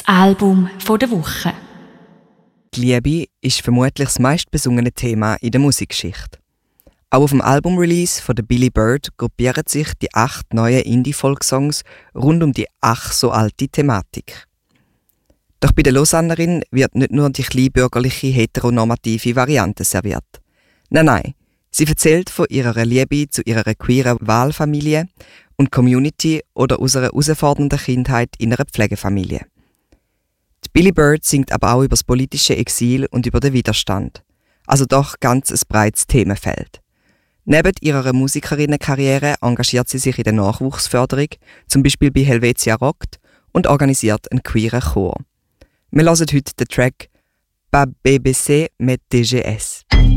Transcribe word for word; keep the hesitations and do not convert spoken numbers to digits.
Album der Woche. Die Liebe ist vermutlich das meistbesungene Thema in der Musikgeschichte. Auch auf dem Album-Release von der Billy Bird gruppieren sich die acht neuen Indie-Folk-Songs rund um die ach so alte Thematik. Doch bei der Lausannerin wird nicht nur die kleinbürgerliche heteronormative Variante serviert. Nein, nein, sie erzählt von ihrer Liebe zu ihrer queeren Wahlfamilie und Community oder aus einer herausfordernden Kindheit in einer Pflegefamilie. Die Billy Bird singt aber auch über das politische Exil und über den Widerstand. Also doch ganz ein breites Themenfeld. Neben ihrer Musikerinnenkarriere engagiert sie sich in der Nachwuchsförderung, zum Beispiel bei Helvetia Rockt, und organisiert einen queeren Chor. Wir hören heute den Track «Pas B B C mit D G S».